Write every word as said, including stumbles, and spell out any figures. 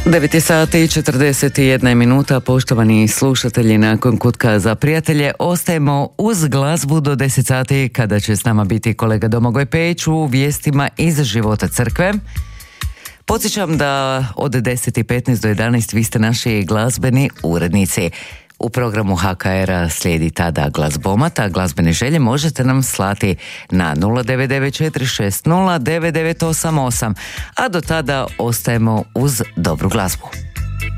devet sati i četrdeset jedna minuta, poštovani slušatelji, nakon kutka za prijatelje ostajemo uz glazbu do deset sati kada će s nama biti kolega Domagoj Pejić u vijestima iz života crkve. Podsjećam da od deset i petnaest do jedanaest vi ste naši glazbeni urednici. U programu H K R-a slijedi tada glazbomat, a glazbene želje možete nam slati na nula devet devet četiri šest nula devet devet osam osam, a do tada ostajemo uz dobru glazbu.